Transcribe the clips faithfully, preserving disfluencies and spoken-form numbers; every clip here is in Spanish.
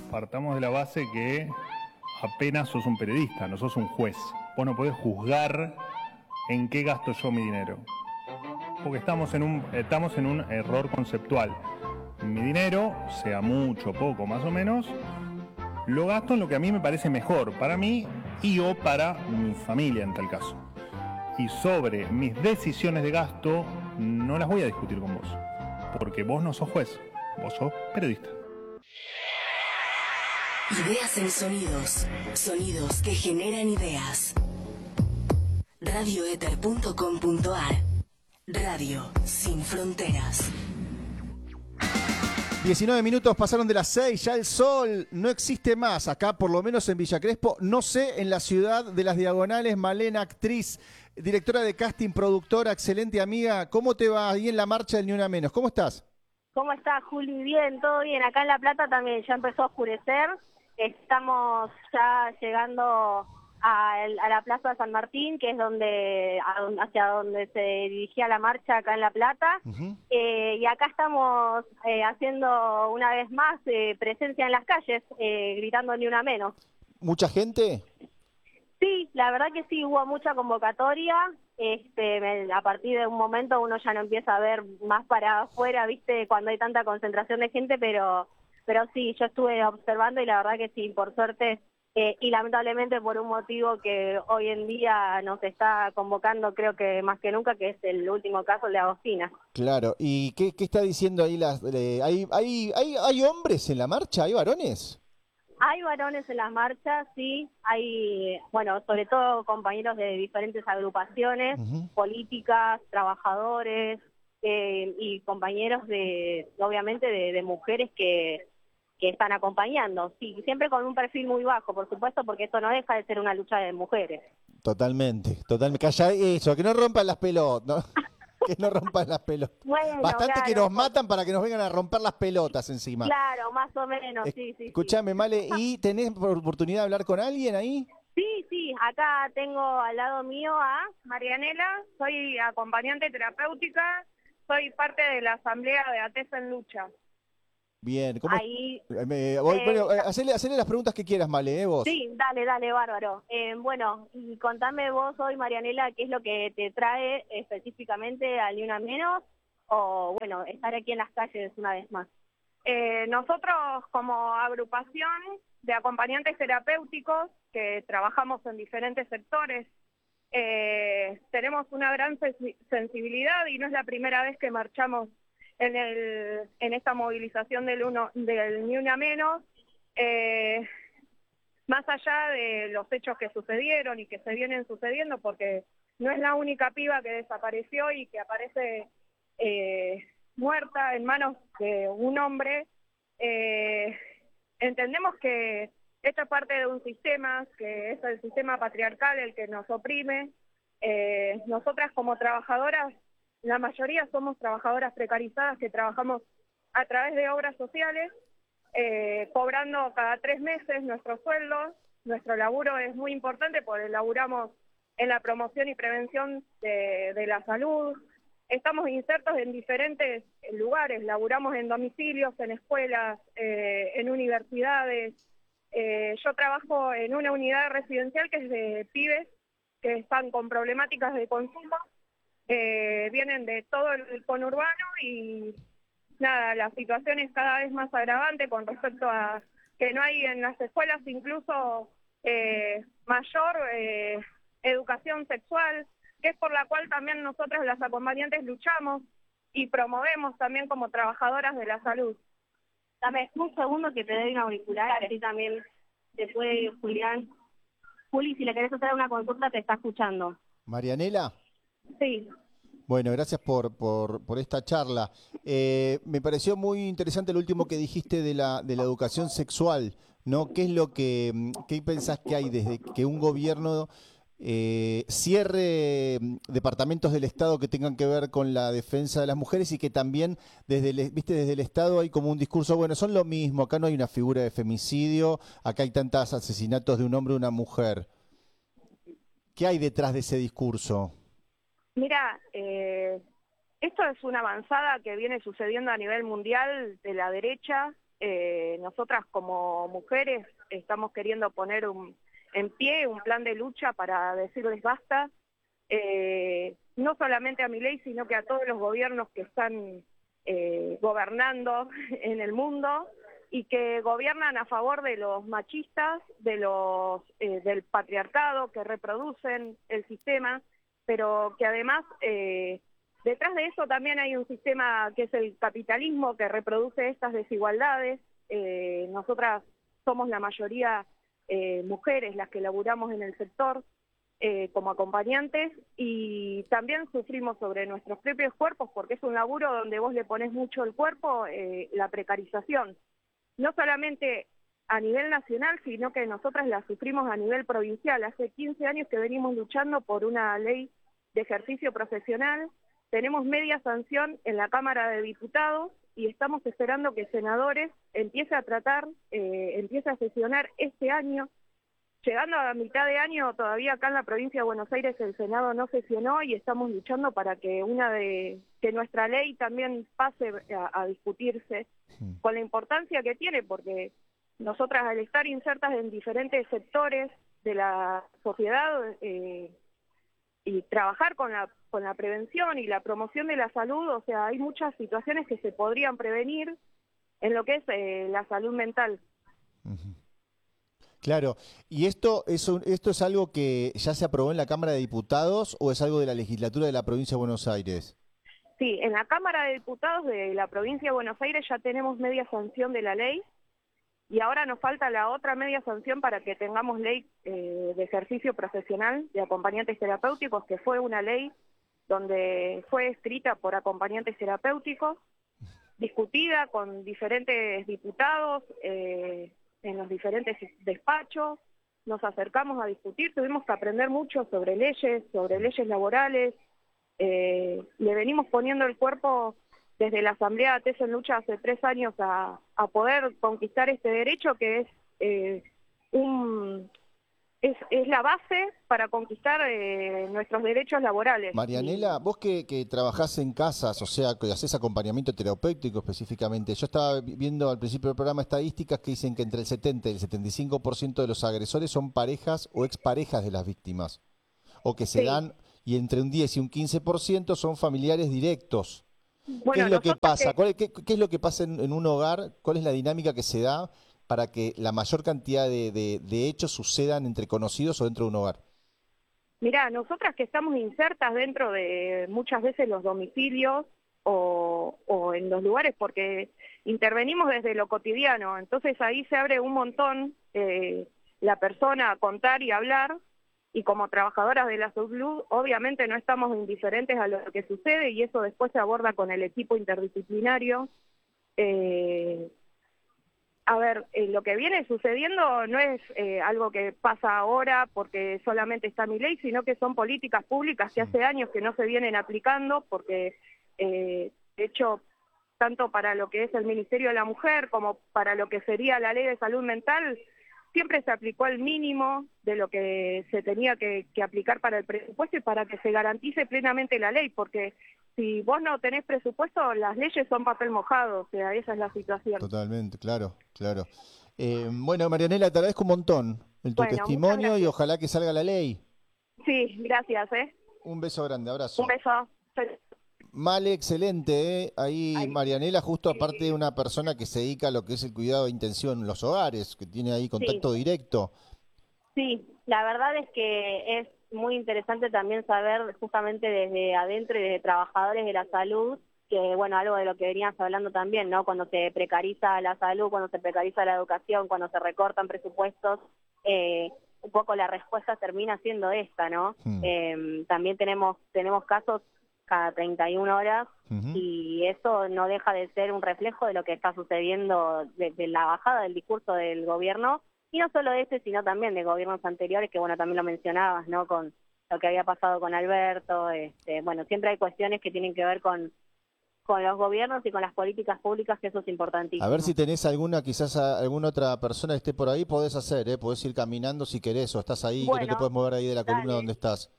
partamos de la base que apenas sos un periodista, no sos un juez. Vos no podés juzgar en qué gasto yo mi dinero. Porque estamos en un, estamos en un error conceptual. Mi dinero, sea mucho, poco, más o menos, lo gasto en lo que a mí me parece mejor para mí y o para mi familia en tal caso. Y sobre mis decisiones de gasto no las voy a discutir con vos. Porque vos no sos juez, vos sos periodista. Ideas en sonidos. Sonidos que generan ideas. radioether punto com punto ar. Radio sin fronteras. diecinueve minutos pasaron de las seis, ya el sol no existe más, acá por lo menos en Villa Crespo, no sé, en la ciudad de las Diagonales. Malena, actriz, directora de casting, productora, excelente amiga, ¿cómo te va ahí en la marcha del Ni Una Menos? ¿Cómo estás? ¿Cómo estás, Juli? Bien, todo bien. Acá en La Plata también ya empezó a oscurecer, estamos ya llegando a, el, a la Plaza de San Martín, que es donde a, hacia donde se dirigía la marcha acá en La Plata. Uh-huh. eh, y acá estamos eh, haciendo una vez más eh, presencia en las calles, eh, gritando Ni Una Menos. ¿Mucha gente? Sí, la verdad que sí, hubo mucha convocatoria. Este, me, a partir de un momento uno ya no empieza a ver más para afuera, viste, cuando hay tanta concentración de gente, pero, pero sí, yo estuve observando y la verdad que sí, por suerte. Eh, y lamentablemente por un motivo que hoy en día nos está convocando, creo que más que nunca, que es el último caso, el de Agostina. Claro, ¿y qué, qué está diciendo ahí? las eh, ¿hay, hay, hay, ¿Hay hombres en la marcha? ¿Hay varones? Hay varones en las marchas, sí, hay, bueno, sobre todo compañeros de diferentes agrupaciones, uh-huh. políticas, trabajadores, eh, y compañeros de, obviamente, de, de mujeres que... que están acompañando, sí, siempre con un perfil muy bajo, por supuesto, porque esto no deja de ser una lucha de mujeres. Totalmente, totalmente. Calla eso, que no rompan las pelotas, ¿no? Que no rompan las pelotas. Bueno, bastante claro, que nos matan para que nos vengan a romper las pelotas encima. Claro, más o menos, es, sí, sí. Escuchame, sí. Male, ¿y tenés oportunidad de hablar con alguien ahí? Sí, sí, acá tengo al lado mío a Marianela, soy acompañante terapéutica, soy parte de la asamblea de ATESA en Lucha. Bien, ¿cómo? Ahí, eh, voy, eh, bueno, eh, hacele, hacele las preguntas que quieras, Male, ¿eh, vos? Sí, dale, dale, bárbaro. Eh, bueno, y contame vos hoy, Marianela, qué es lo que te trae específicamente al Ni Una Menos, o bueno, estar aquí en las calles una vez más. Eh, nosotros como agrupación de acompañantes terapéuticos que trabajamos en diferentes sectores, eh, tenemos una gran sensibilidad y no es la primera vez que marchamos en el en esta movilización del uno del Ni Una Menos, eh, más allá de los hechos que sucedieron y que se vienen sucediendo, porque no es la única piba que desapareció y que aparece eh, muerta en manos de un hombre. Eh, entendemos que esto es parte de un sistema, que es el sistema patriarcal el que nos oprime. Eh, nosotras como trabajadoras, la mayoría somos trabajadoras precarizadas que trabajamos a través de obras sociales, eh, cobrando cada tres meses nuestros sueldos. Nuestro laburo es muy importante porque laburamos en la promoción y prevención de, de la salud. Estamos insertos en diferentes lugares, laburamos en domicilios, en escuelas, eh, en universidades. Eh, yo trabajo en una unidad residencial que es de pibes que están con problemáticas de consumo. Eh, vienen de todo el conurbano y nada, la situación es cada vez más agravante con respecto a que no hay en las escuelas incluso eh, mayor eh, educación sexual, que es por la cual también nosotros las acompañantes luchamos y promovemos también como trabajadoras de la salud. Dame un segundo que te doy un auricular, vale. Así también te puede Julián. Juli, si le querés hacer una consulta, te está escuchando. Marianela. Sí. Bueno, gracias por, por, por esta charla. Eh, me pareció muy interesante lo último que dijiste de la, de la educación sexual, ¿no? ¿Qué es lo que, qué pensás que hay desde que un gobierno eh, cierre departamentos del Estado que tengan que ver con la defensa de las mujeres y que también desde el, viste, desde el Estado hay como un discurso, bueno, son lo mismo, acá no hay una figura de femicidio, acá hay tantos asesinatos de un hombre y una mujer? ¿Qué hay detrás de ese discurso? Mira, eh, esto es una avanzada que viene sucediendo a nivel mundial de la derecha, eh, nosotras como mujeres estamos queriendo poner un, en pie un plan de lucha para decirles basta, eh, no solamente a Milei, sino que a todos los gobiernos que están eh, gobernando en el mundo y que gobiernan a favor de los machistas, de los eh, del patriarcado que reproducen el sistema, pero que además eh, detrás de eso también hay un sistema que es el capitalismo que reproduce estas desigualdades. Eh, nosotras somos la mayoría eh, mujeres las que laburamos en el sector eh, como acompañantes y también sufrimos sobre nuestros propios cuerpos porque es un laburo donde vos le pones mucho el cuerpo, eh, la precarización. No solamente a nivel nacional, sino que nosotras la sufrimos a nivel provincial. Hace quince años que venimos luchando por una ley de ejercicio profesional, tenemos media sanción en la Cámara de Diputados y estamos esperando que senadores empiece a tratar, eh, empiece a sesionar este año. Llegando a la mitad de año, todavía acá en la provincia de Buenos Aires el Senado no sesionó y estamos luchando para que una de que nuestra ley también pase a, a discutirse, con la importancia que tiene, porque nosotras al estar insertas en diferentes sectores de la sociedad eh, y trabajar con la con la prevención y la promoción de la salud, o sea, hay muchas situaciones que se podrían prevenir en lo que es eh, la salud mental. Uh-huh. Claro, ¿y esto es, un, esto es algo que ya se aprobó en la Cámara de Diputados o es algo de la legislatura de la provincia de Buenos Aires? Sí, en la Cámara de Diputados de la provincia de Buenos Aires ya tenemos media sanción de la ley y ahora nos falta la otra media sanción para que tengamos ley eh, de ejercicio profesional de acompañantes terapéuticos, que fue una ley donde fue escrita por acompañantes terapéuticos, discutida con diferentes diputados, eh, en los diferentes despachos, nos acercamos a discutir, tuvimos que aprender mucho sobre leyes, sobre leyes laborales, eh, le venimos poniendo el cuerpo desde la Asamblea A T E S en lucha hace tres años a, a poder conquistar este derecho que es eh, un es, es la base para conquistar eh, nuestros derechos laborales. Marianela, vos que, que trabajás en casas, o sea, que haces acompañamiento terapéutico específicamente, yo estaba viendo al principio del programa estadísticas que dicen que entre el setenta y el setenta y cinco por ciento de los agresores son parejas o exparejas de las víctimas, o que se Sí. dan, y entre un diez y un quince por ciento son familiares directos. Bueno, ¿Qué es lo que nosotros pasa? que- ¿Cuál- qué, qué es lo que pasa en, en un hogar? ¿Cuál es la dinámica que se da para que la mayor cantidad de, de, de hechos sucedan entre conocidos o dentro de un hogar? Mirá, nosotras que estamos insertas dentro de muchas veces los domicilios o, o en los lugares, porque intervenimos desde lo cotidiano, entonces ahí se abre un montón eh, la persona a contar y hablar, y como trabajadoras de la salud, obviamente no estamos indiferentes a lo que sucede, y eso después se aborda con el equipo interdisciplinario. Eh, A ver, eh, lo que viene sucediendo no es eh, algo que pasa ahora porque solamente está mi ley, sino que son políticas públicas que hace años que no se vienen aplicando, porque eh, de hecho, tanto para lo que es el Ministerio de la Mujer como para lo que sería la Ley de Salud Mental, siempre se aplicó el mínimo de lo que se tenía que, que aplicar para el presupuesto y para que se garantice plenamente la ley, porque si vos no tenés presupuesto, las leyes son papel mojado, o sea, esa es la situación. Totalmente, claro, claro. Eh, bueno, Marianela, te agradezco un montón en tu Bueno, muchas testimonio y gracias. ojalá que salga la ley. Sí, gracias, ¿eh? Un beso grande, abrazo. Un beso. Male, excelente, ¿eh? Ahí Ay. Marianela, justo aparte de una persona que se dedica a lo que es el cuidado de intención en los hogares, que tiene ahí contacto directo. Sí, la verdad es que es muy interesante también saber justamente desde adentro y desde trabajadores de la salud, que bueno, algo de lo que venías hablando también, ¿no? Cuando se precariza la salud, cuando se precariza la educación, cuando se recortan presupuestos, eh, un poco la respuesta termina siendo esta, ¿no? Hmm. Eh, también tenemos tenemos casos cada treinta y una horas Ujú. y eso no deja de ser un reflejo de lo que está sucediendo desde la bajada del discurso del gobierno, y no solo este, sino también de gobiernos anteriores, que bueno, también lo mencionabas, ¿no? Con lo que había pasado con Alberto, este, bueno, siempre hay cuestiones que tienen que ver con, con los gobiernos y con las políticas públicas, que eso es importantísimo. A ver si tenés alguna, quizás a- alguna otra persona que esté por ahí, podés hacer, ¿eh? Podés ir caminando si querés, o estás ahí, que no Bueno, te puedes mover ahí de la columna dale. donde estás.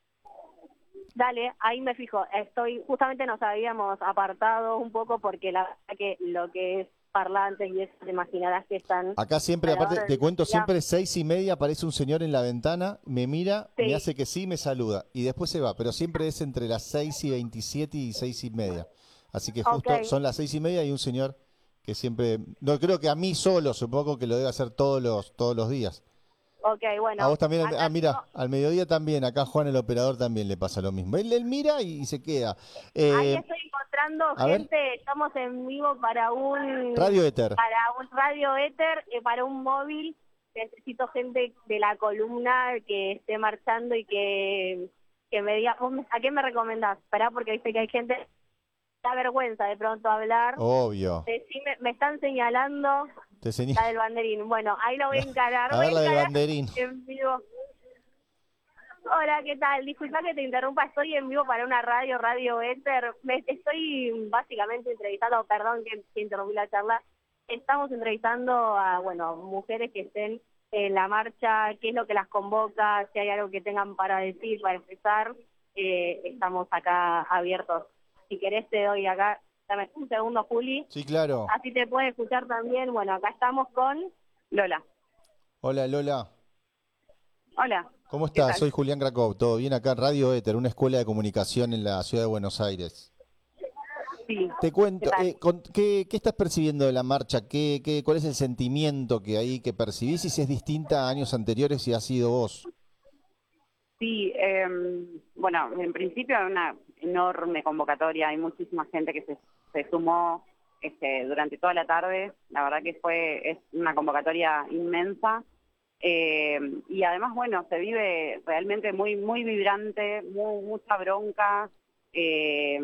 Dale, ahí me fijo. Estoy, justamente nos habíamos apartado un poco porque la verdad que lo que es parlantes y eso, te imaginarás que están... Acá siempre, alrededor aparte, del te cuento, día. siempre seis y media aparece un señor en la ventana, me mira, Sí. me hace que sí, me saluda y después se va, pero siempre es entre las seis y veintisiete y seis y media. Así que justo Ok. son las seis y media y un señor que siempre, no creo que a mí solo, supongo que lo debe hacer todos los, todos los días. Ok, bueno. A vos también, al- acá ah, mira, tengo- al mediodía también, acá Juan el operador también le pasa lo mismo. Él, él mira y, y se queda. Ahí Eh, estoy encontrando a ver. gente, estamos en vivo para un... Radio Éter. Para un radio éter, eh, para un móvil. Necesito gente de la columna que esté marchando y que, que me diga, ¿vos me- ¿a qué me recomendás? Esperá, porque viste que hay gente que da vergüenza de pronto hablar. Obvio. Decime, me están señalando Te señal- la del banderín. Bueno, ahí lo voy a encarar. A voy ver la del encarar banderín. en vivo. Hola, ¿qué tal? Disculpa que te interrumpa, estoy en vivo para una radio, Radio Éter. Me estoy básicamente entrevistando, perdón que, que interrumpí la charla. Estamos entrevistando a, bueno, mujeres que estén en la marcha, qué es lo que las convoca, si hay algo que tengan para decir, para expresar. Eh, estamos acá abiertos. Si querés te doy acá, dame un segundo, Juli. Sí, claro. Así te puedes escuchar también. Bueno, acá estamos con Lola. Hola Lola. Hola. ¿Cómo ¿Qué estás? tal? Soy Julián Gracov, todo bien acá en Radio Éter, una escuela de comunicación en la ciudad de Buenos Aires. Sí. Te cuento, ¿Qué tal? eh, con- ¿qué, qué estás percibiendo de la marcha? ¿Qué, qué, ¿Cuál es el sentimiento que hay que percibís y si es distinta a años anteriores y has sido vos? Sí, eh, bueno, en principio hay una enorme convocatoria, hay muchísima gente que se, se sumó este, durante toda la tarde, la verdad que fue es una convocatoria inmensa. Eh, y además, bueno, se vive realmente muy muy vibrante, muy, mucha bronca. Eh,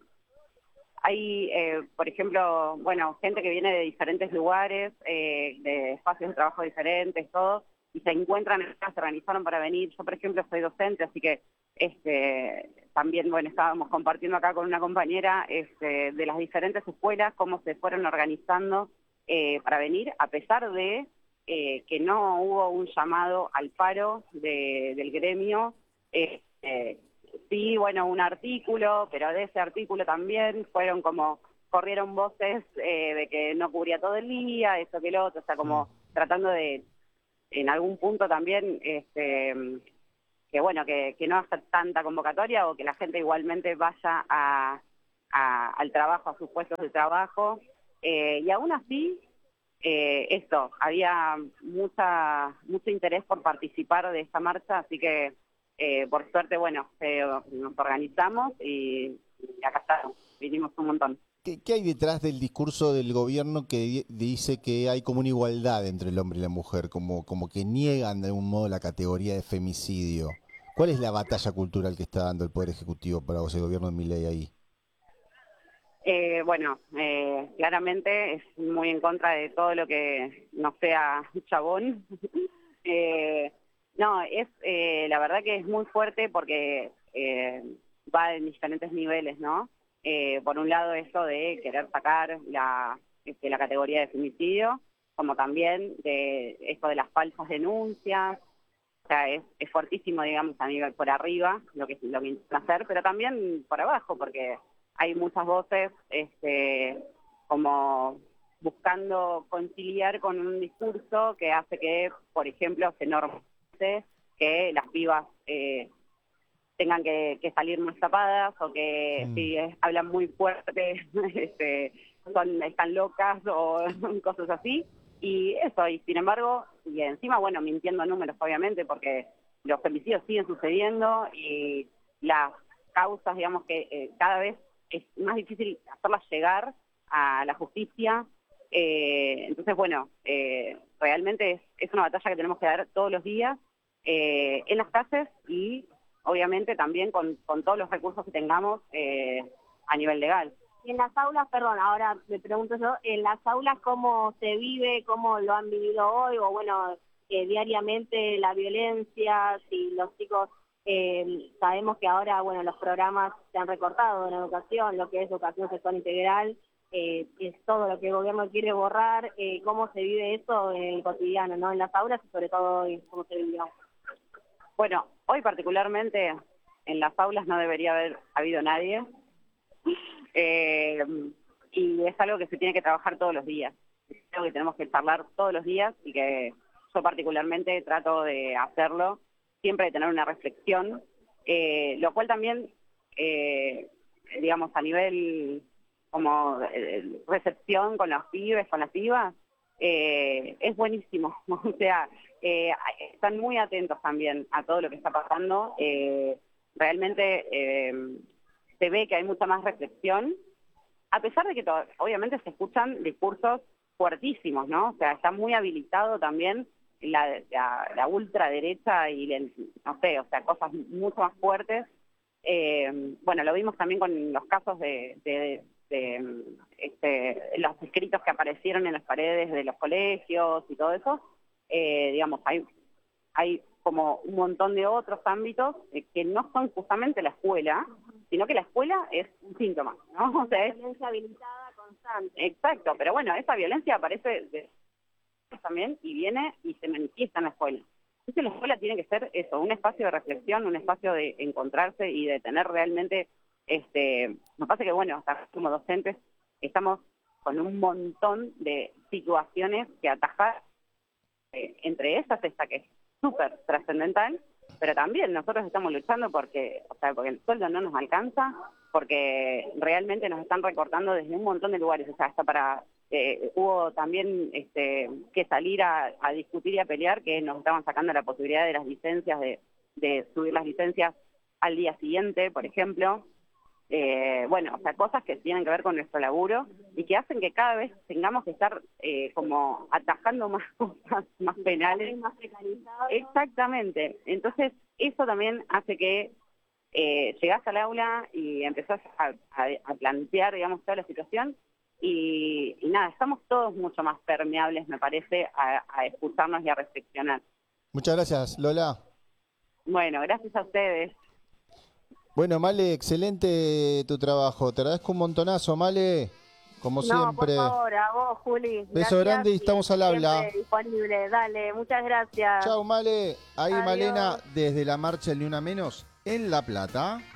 hay, eh, por ejemplo, bueno, gente que viene de diferentes lugares, eh, de espacios de trabajo diferentes, todo, y se encuentran, se organizaron para venir. Yo, por ejemplo, soy docente, así que este, también, bueno, estábamos compartiendo acá con una compañera este, de las diferentes escuelas cómo se fueron organizando eh, para venir, a pesar de Eh, que no hubo un llamado al paro de, del gremio. Eh, eh, sí, bueno, un artículo, pero de ese artículo también fueron como, corrieron voces eh, de que no cubría todo el día, eso que lo otro, o sea, como tratando de, en algún punto también, este, que bueno, que, que no haya tanta convocatoria o que la gente igualmente vaya a, a, al trabajo, a sus puestos de trabajo. Eh, y aún así, Eh, esto, había mucha mucho interés por participar de esta marcha, así que eh, por suerte, bueno, eh, nos organizamos y, y acá estamos, vinimos un montón. ¿Qué, qué hay detrás del discurso del gobierno que di- dice que hay como una igualdad entre el hombre y la mujer, como, como que niegan de algún modo la categoría de femicidio? ¿Cuál es la batalla cultural que está dando el Poder Ejecutivo para vos, el gobierno de Milei ahí? Eh, bueno, eh, claramente es muy en contra de todo lo que no sea chabón. eh, no, es eh, la verdad que es muy fuerte porque eh, va en diferentes niveles, ¿no? Eh, por un lado eso de querer sacar la, este, la categoría de femicidio, como también de esto de las falsas denuncias. O sea, es, es fuertísimo, digamos, a nivel por arriba lo que, lo que intentan hacer, pero también por abajo, porque hay muchas voces este, como buscando conciliar con un discurso que hace que, por ejemplo, se normalice que las pibas eh, tengan que, que salir más tapadas o que Mm. si es- hablan muy fuerte este, son, están locas o cosas así. Y eso, y sin embargo, y encima, bueno, mintiendo números, obviamente, porque los femicidios siguen sucediendo y las causas, digamos, que eh, cada vez es más difícil hacerlas llegar a la justicia. Eh, entonces, bueno, eh, realmente es, es una batalla que tenemos que dar todos los días eh, en las calles y, obviamente, también con, con todos los recursos que tengamos eh, a nivel legal. Y en las aulas, perdón, ahora me pregunto yo, en las aulas cómo se vive, cómo lo han vivido hoy, o bueno, eh, diariamente la violencia, si los chicos, eh, sabemos que ahora, bueno, los programas se han recortado en educación, lo que es educación sexual integral, eh, es todo lo que el gobierno quiere borrar, eh, cómo se vive eso en el cotidiano, ¿no? En las aulas y sobre todo hoy, cómo se vivió. Bueno, hoy particularmente en las aulas no debería haber habido nadie. Eh, y es algo que se tiene que trabajar todos los días. Es algo que tenemos que charlar todos los días y que yo particularmente trato de hacerlo, siempre de tener una reflexión, eh, lo cual también, eh, digamos, a nivel como eh, recepción con los pibes, con las pibas, eh, es buenísimo. O sea, eh, están muy atentos también a todo lo que está pasando. Eh, realmente eh, se ve que hay mucha más reflexión, a pesar de que to- obviamente se escuchan discursos fuertísimos, ¿no? O sea, está muy habilitado también la, la, la ultraderecha y, el, no sé, o sea, cosas mucho más fuertes. Eh, bueno, lo vimos también con los casos de, de, de este, los escritos que aparecieron en las paredes de los colegios y todo eso. Eh, digamos, hay, hay como un montón de otros ámbitos eh, que no son justamente la escuela, sino que la escuela es un síntoma, ¿no? O sea, es Violencia habilitada constante. exacto, pero bueno, esa violencia aparece de, también y viene y se manifiesta en la escuela. Entonces la escuela tiene que ser eso, un espacio de reflexión, un espacio de encontrarse y de tener realmente, este, nos pasa que bueno, hasta como docentes estamos con un montón de situaciones que atajar, eh, entre esas esta que es súper trascendental, pero también nosotros estamos luchando porque, o sea, porque el sueldo no nos alcanza, porque realmente nos están recortando desde un montón de lugares, o sea, hasta para, eh, hubo también este, que salir a, a discutir y a pelear que nos estaban sacando la posibilidad de las licencias, de, de subir las licencias al día siguiente, por ejemplo. Eh, bueno, o sea, cosas que tienen que ver con nuestro laburo y que hacen que cada vez tengamos que estar eh, como atajando más cosas, más penales. Más precarizado. Exactamente. Entonces, eso también hace que eh, llegás al aula y empezás a, a, a plantear, digamos, toda la situación y, y nada, estamos todos mucho más permeables, me parece, a, a escucharnos y a reflexionar. Muchas gracias, Lola. Bueno, gracias a ustedes. Bueno, Male, excelente tu trabajo. Te agradezco un montonazo, Male. Como No, siempre. por favor, a vos, Juli. Beso Gracias grande y estamos al habla. siempre disponible. Dale, muchas gracias. Chau, Male. Ahí Adiós. Malena, desde la marcha El Ni Una Menos, en La Plata.